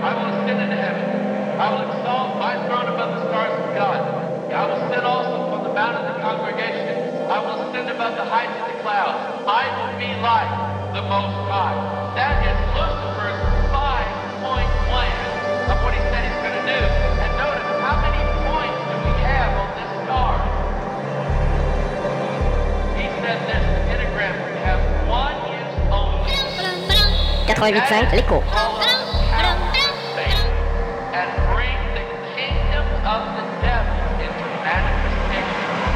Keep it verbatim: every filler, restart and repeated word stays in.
I will ascend into heaven. I will exalt my throne above the stars of God. I will sit also upon the mount of the congregation. I will ascend above the heights of the clouds. I will be like the Most High. That is Lucifer's five-point plan of what he said he's going to do. And notice, how many points do we have on this card? He said this, the pentagram has one use only. quatre-vingt-huit point cinq, l'écho.